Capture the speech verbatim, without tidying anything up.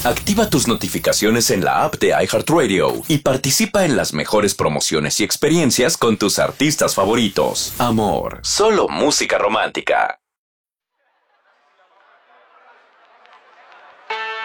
Activa tus notificaciones en la app de iHeartRadio y participa en las mejores promociones y experiencias con tus artistas favoritos. Amor, solo música romántica.